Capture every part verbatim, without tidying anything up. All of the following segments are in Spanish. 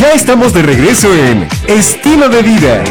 Ya estamos de regreso en Estilo de Vida.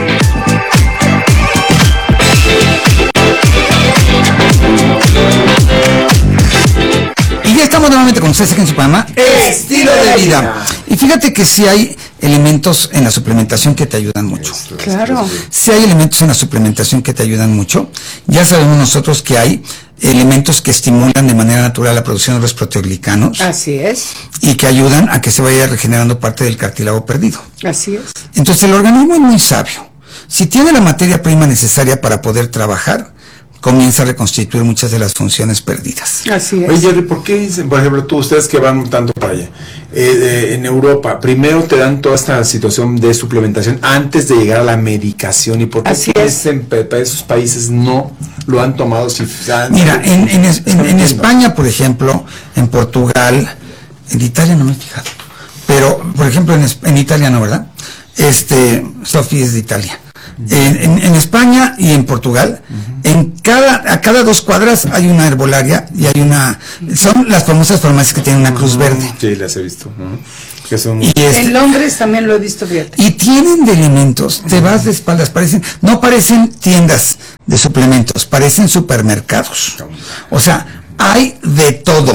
Y ya estamos nuevamente con ustedes en su programa Estilo de Vida. Y fíjate que sí hay elementos en la suplementación que te ayudan mucho. Claro. Sí hay elementos en la suplementación que te ayudan mucho. Ya sabemos nosotros que hay elementos que estimulan de manera natural la producción de los proteoglicanos. Así es. Y que ayudan a que se vaya regenerando parte del cartílago perdido. Así es. Entonces el organismo es muy sabio. Si tiene la materia prima necesaria para poder trabajar, comienza a reconstituir muchas de las funciones perdidas. Así es. Oye, Jerry, ¿por qué dicen, por ejemplo, tú, ustedes que van tanto para allá, eh, eh, en Europa, primero te dan toda esta situación de suplementación antes de llegar a la medicación? ¿Y por qué Así es. en para esos países no lo han tomado? Si, han, Mira, en, en, es, en, en España, por ejemplo, en Portugal, en Italia no me he fijado, pero, por ejemplo, en, en Italia no, ¿verdad? Este, Sofía es de Italia. En, en, en España y en Portugal, uh-huh. en cada a cada dos cuadras hay una herbolaria y hay una, son las famosas farmacias que tienen una cruz verde. Sí, las he visto. Uh-huh. Que son... y este, en Londres también lo he visto, fíjate. Y tienen de elementos, te vas de espaldas, parecen, no parecen tiendas de suplementos, parecen supermercados. O sea, hay de todo.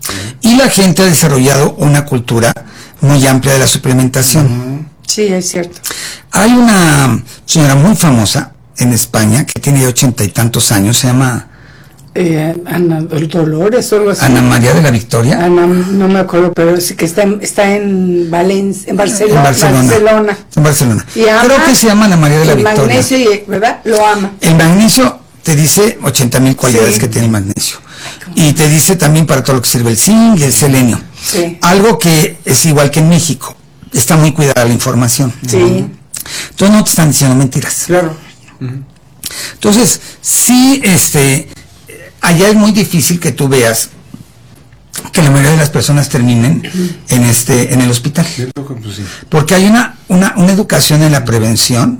Y la gente ha desarrollado una cultura muy amplia de la suplementación. Uh-huh. Sí, es cierto. Hay una señora muy famosa en España que tiene ochenta y tantos años, se llama eh, Ana Dolores o algo así. Ana María de la Victoria. Ana, no me acuerdo, pero sí que está en, está en, Valencia, en Barcelona. En Barcelona. Barcelona. En Barcelona. Y ama, creo que se llama Ana María de la el Victoria. Magnesio, y, ¿verdad? Lo ama. El magnesio te dice ochenta mil cualidades sí. que tiene el magnesio. Y te dice también para todo lo que sirve el zinc y el selenio. Sí. Algo que es igual que en México. Está muy cuidada la información. Sí. Entonces no te están diciendo mentiras. Claro. Uh-huh. Entonces, sí, este, allá es muy difícil que tú veas que la mayoría de las personas terminen uh-huh. en este, en el hospital. Porque hay una, una, una educación en la prevención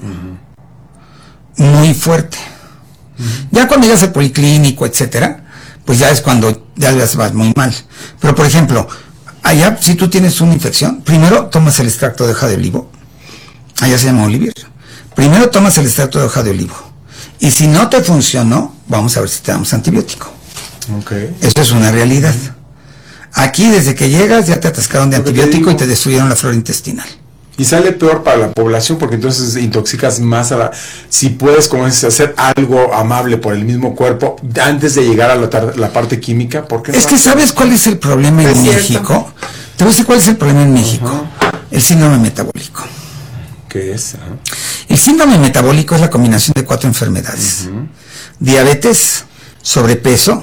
uh-huh. muy fuerte. Uh-huh. Ya cuando llegas al policlínico, etcétera, pues ya es cuando ya vas muy mal. Pero por ejemplo, allá, si tú tienes una infección, primero tomas el extracto de hoja de olivo. Allá se llama Olivier. Primero tomas el extracto de hoja de olivo. Y si no te funcionó, vamos a ver si te damos antibiótico. Okay. Eso es una realidad. Aquí, desde que llegas, ya te atascaron de antibiótico y te destruyeron la flora intestinal. Y sale peor para la población porque entonces intoxicas más a la... Si puedes, como dices, hacer algo amable por el mismo cuerpo antes de llegar a la, tar- la parte química, ¿por qué no? Es que ¿sabes cuál es el problema en México? Te voy a decir cuál es el problema en México. Uh-huh. El síndrome metabólico. ¿Qué es? Uh-huh. El síndrome metabólico es la combinación de cuatro enfermedades. Uh-huh. Diabetes, sobrepeso,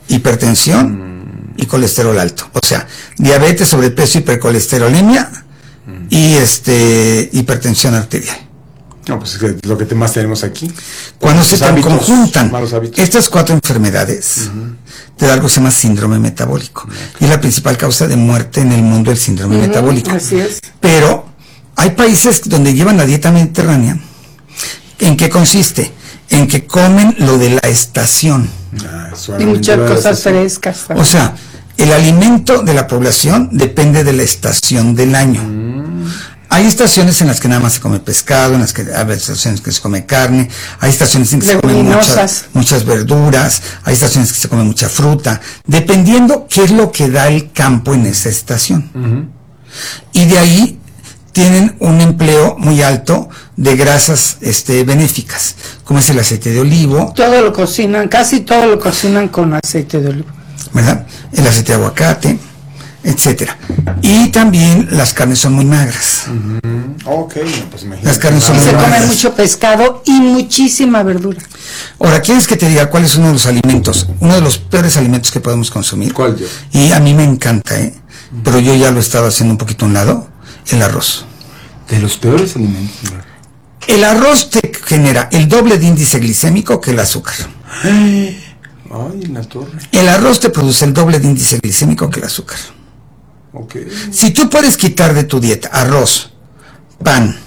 hipertensión uh-huh. y colesterol alto. O sea, diabetes, sobrepeso, hipercolesterolemia y este hipertensión arterial. No, pues es lo que te más tenemos aquí. Cuando se te conjuntan hábitos. estas cuatro enfermedades, uh-huh. te da algo que se llama síndrome metabólico. Okay. Y es la principal causa de muerte en el mundo, el síndrome uh-huh. metabólico. Así es. Pero hay países donde llevan la dieta mediterránea. ¿En qué consiste? En que comen lo de la estación. Ah, y muchas cosas frescas. O sea, el alimento de la población depende de la estación del año. Mm. Hay estaciones en las que nada más se come pescado, en las que hay estaciones que se come carne, hay estaciones en que se comen muchas, muchas verduras, hay estaciones que se come mucha fruta, dependiendo qué es lo que da el campo en esa estación. Uh-huh. Y de ahí tienen un empleo muy alto de grasas este, benéficas, como es el aceite de olivo. Todo lo cocinan, casi todo lo cocinan con aceite de olivo. ¿Verdad? El aceite de aguacate, etcétera. Y también las carnes son muy magras. Uh-huh. Ok, pues imagínate. Las carnes son y muy se magras. come mucho pescado y muchísima verdura. Ahora, ¿quieres que te diga cuál es uno de los alimentos, uno de los peores alimentos que podemos consumir? ¿Cuál yo? Y a mí me encanta, ¿eh? Uh-huh. Pero yo ya lo he estado haciendo un poquito a un lado, el arroz. De los peores alimentos. El arroz te genera el doble de índice glicémico que el azúcar. Ay, la torre. El arroz te produce el doble de índice glicémico que el azúcar. Okay. Si tú puedes quitar de tu dieta arroz, pan,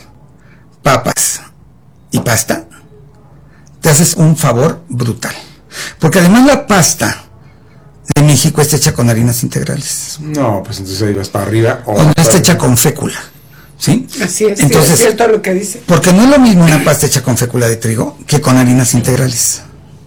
papas y pasta, te haces un favor brutal. Porque además la pasta de México está hecha con harinas integrales. No, pues entonces ahí vas para arriba. O no está hecha con fécula. ¿Sí? Así es, Entonces, sí, es cierto lo que dice. porque no es lo mismo una pasta hecha con fécula de trigo que con harinas integrales.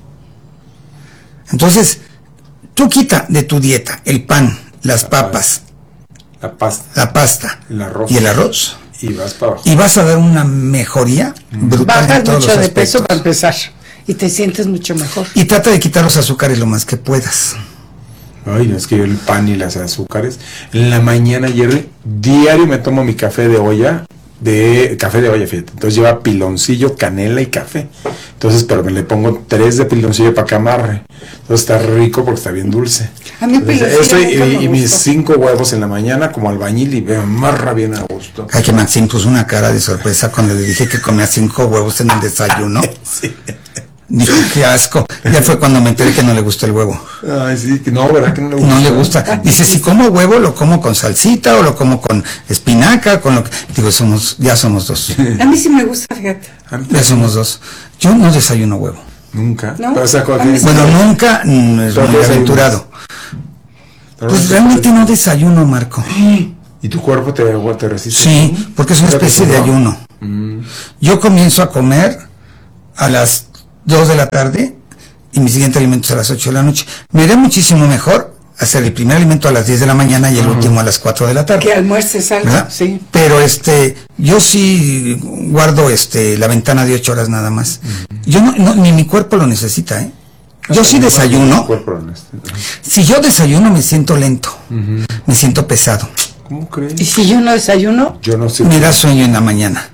Entonces, tú quita de tu dieta el pan, las papas, La pasta. la pasta El arroz. y el arroz, Y vas para abajo. y vas a dar una mejoría brutal en Bajas todos mucho los de peso aspectos. para empezar y te sientes mucho mejor. Y trata de quitar los azúcares lo más que puedas. Ay, no, es que yo el pan y las azúcares. En la mañana, Jerry, diario me tomo mi café de olla, de café de olla, fíjate. Entonces lleva piloncillo, canela y café. Entonces, pero me le pongo tres de piloncillo para que amarre. Entonces está rico porque está bien dulce. A mí el Entonces, piloncillo eso y, nunca me y mis gustó. cinco huevos en la mañana como albañil y me amarra bien a gusto. Ay, que Maxim puso una cara de sorpresa cuando le dije que comía cinco huevos en el desayuno. Sí. Dijo, qué asco. Ya fue cuando me enteré que no le gusta el huevo. Ay, sí, que no, ¿verdad que no le gusta? No le gusta. Dice, si como huevo, lo como con salsita o lo como con espinaca, con lo que... Digo, somos, ya somos dos. A mí sí me gusta, fíjate. Ya somos dos. Yo no desayuno huevo. Nunca. ¿No? Pero, o sea, cuando A mí tienes- sí. Bueno, nunca, mm, es Pero muy desayunas. aventurado. Pues realmente no desayuno, Marco. ¿Y tu cuerpo te, te resiste? Sí, porque es una Fíjate, especie de no. ayuno. Yo comienzo a comer a las dos de la tarde y mi siguiente alimento es a las ocho de la noche. Me da muchísimo mejor hacer el primer alimento a las diez de la mañana y el último a las cuatro de la tarde. Que almuerces algo, ¿Verdad? sí. Pero este, yo sí guardo este la ventana de ocho horas nada más. Yo no, no, ni mi cuerpo lo necesita, ¿eh? Yo sí desayuno. Cuerpo, honesto. Si yo desayuno me siento lento, me siento pesado, ¿Cómo crees? Y si yo no desayuno, Yo no sé. me da sueño en la mañana.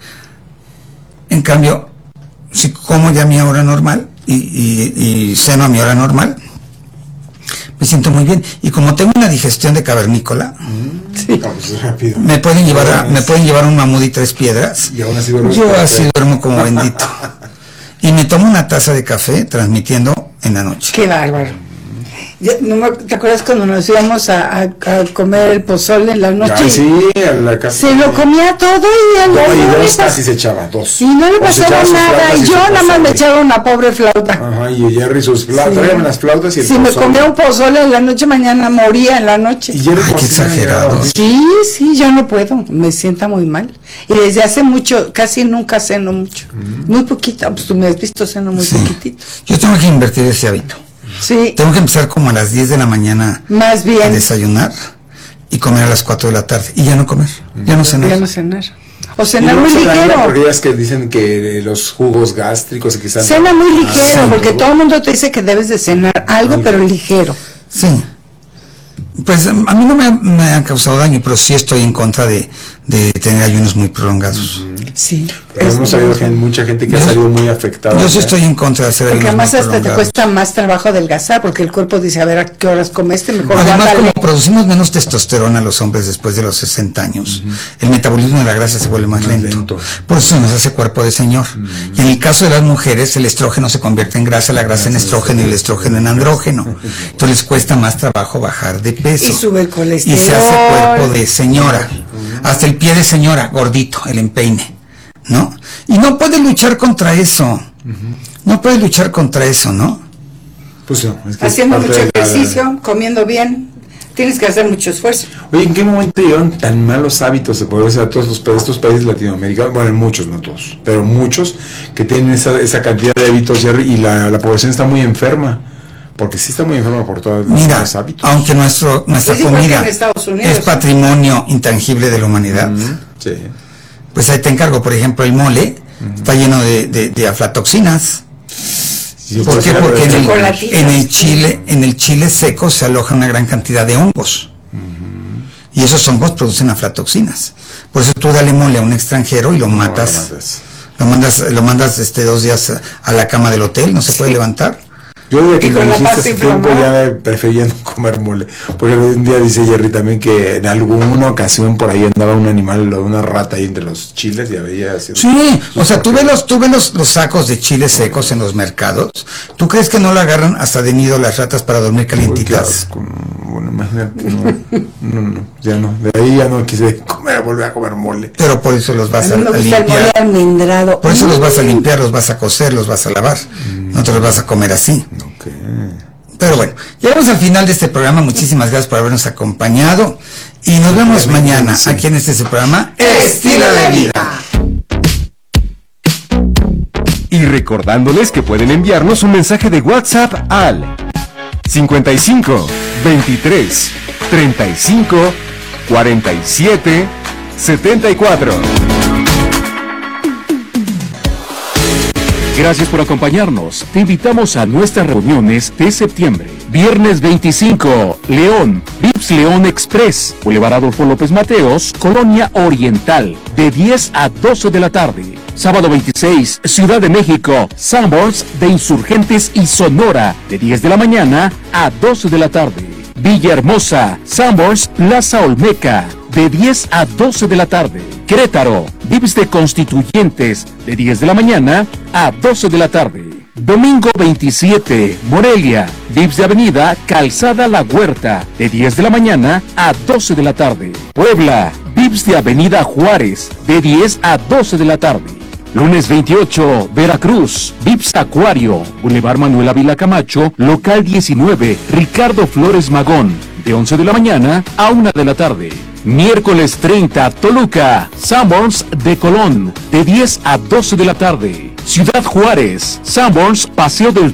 En cambio, si como ya a mi hora normal y, y, y ceno a mi hora normal, me siento muy bien. Y como tengo una digestión de cavernícola, Sí. No, pues es rápido. me pueden llevar a, me pueden llevar un mamut y tres piedras. Y aún así duermes Yo perfecto. así duermo como bendito. Y me tomo una taza de café transmitiendo en la noche. qué bárbaro. Ya, no me- ¿Te acuerdas cuando nos íbamos a, a- a comer el pozole en la noche? Ay, sí, a la casa. Se lo comía todo y a No, la- y no le dos pas- casi se echaba, dos. Y no le O se pasaba echaba sus nada. flautas Y y yo su nada más me pozole. echaba una pobre flauta. Ajá, y Jerry sus flautas, Sí. tráigame las flautas y el Si me pozole. comía un pozole en la noche, mañana moría en la noche. Y Jerry Ay, qué cocina, exagerado. ya, Sí, sí, yo no puedo, me sienta muy mal. Y desde hace mucho, casi nunca ceno mucho. Muy poquito, pues tú me has visto, ceno muy Sí. poquitito. Yo tengo que invertir ese hábito. Sí, Tengo que empezar como a las diez de la mañana más a bien, desayunar y comer a las cuatro de la tarde. Y ya no comer, ya no cenar. ya no cenar. O Y cenar luego muy se daña ligero. porque ya es que dicen que los jugos gástricos y que están... Cena muy Ah, ligero, sí, porque ¿no? todo el mundo te dice que debes de cenar algo, Algo. pero ligero. Sí. Pues a mí no me, ha- me han causado daño, pero sí estoy en contra de, de tener ayunos muy prolongados. Sí. Pero es hemos muy sabido bueno. mucha gente que ha Yo- salido muy afectada. Yo sí ¿eh? estoy en contra de hacer Porque ayunos muy además hasta te prolongados. cuesta más trabajo adelgazar, porque el cuerpo dice, a ver, ¿a qué horas comeste? Mejor Además, guárdale. como producimos menos testosterona los hombres después de los sesenta años, el metabolismo de la grasa se vuelve más, Más lento. lento. Por eso se nos hace cuerpo de señor. Y en el caso de las mujeres, el estrógeno se convierte en grasa, la grasa en estrógeno y el estrógeno en andrógeno. Entonces les cuesta más trabajo bajar de peso. Y sube el Y colesterol. se hace cuerpo de señora. Hasta el pie de señora, gordito, el empeine. ¿No? Y no puedes luchar contra eso. No puedes luchar contra eso, ¿no? Pues no, es que Haciendo es parte mucho de la- ejercicio, comiendo bien, tienes que hacer mucho esfuerzo. Oye, ¿en qué momento llegaron tan malos hábitos de poder ser a todos los, pa- estos países latinoamericanos? Bueno, muchos, no todos, pero muchos que tienen esa, esa cantidad de hábitos, Jerry, y la, la población está muy enferma. Porque sí está muy enferma por todos los Mira, malos hábitos. aunque nuestro, nuestra Es igual que comida en Estados Unidos, es ¿no? patrimonio intangible de la humanidad, Sí. pues ahí te encargo, por ejemplo, el mole está lleno de, de, de aflatoxinas. Sí, ¿Por pues, qué? claro, Porque en el, Chocolatinas. en el chile, en el chile seco se aloja una gran cantidad de hongos. Y esos hongos producen aflatoxinas. Por eso tú dale mole a un extranjero y lo no, matas. lo matas. Lo mandas, lo mandas este dos días a, a la cama del hotel, no se puede levantar. Yo desde que Y me con la dijiste pasta hace tiempo inflamada. ya prefería no comer mole. Porque un día dice Jerry también que en alguna ocasión por ahí andaba un animal o una rata ahí entre los chiles y había sido... Sí, o sea, tú ves los, tú ves los, los sacos de chiles secos en los mercados. ¿Tú crees que no lo agarran hasta de nido las ratas para dormir Uy, qué calientitas? asco, no, bueno, imagínate, no, no, no, ya no, de ahí ya no quise comer, volver a comer mole. Pero por eso los A vas a, mí me a gusta el mole limpiar. almendrado. Por eso los vas a Mm. limpiar, los vas a cocer, los vas a lavar. No te los vas a comer así. Ok. Pero bueno, llegamos al final de este programa. Muchísimas gracias por habernos acompañado. Y nos vemos mañana aquí en este programa Estilo de Vida. Y recordándoles que pueden enviarnos un mensaje de WhatsApp al cincuenta y cinco, veintitrés, treinta y cinco, cuarenta y siete, setenta y cuatro. Gracias por acompañarnos. Te invitamos a nuestras reuniones de septiembre. Viernes veinticinco, León, Vips León Express, Boulevard Adolfo López Mateos, Colonia Oriental, de diez a doce de la tarde. Sábado veintiséis, Ciudad de México, Sanborns de Insurgentes y Sonora, de diez de la mañana a doce de la tarde. Villahermosa, Sanborns, Plaza Olmeca, de diez a doce de la tarde. Querétaro, Vips de Constituyentes, de diez de la mañana a doce de la tarde. Domingo veintisiete, Morelia, Vips de Avenida Calzada La Huerta, de diez de la mañana a doce de la tarde. Puebla, Vips de Avenida Juárez, de diez a doce de la tarde. Lunes veintiocho, Veracruz, Vips Acuario, Boulevard Manuel Ávila Camacho, local diecinueve, Ricardo Flores Magón, de once de la mañana a una de la tarde. Miércoles treinta, Toluca, Sanborns de Colón, de diez a doce de la tarde. Ciudad Juárez, Sanborns, Paseo del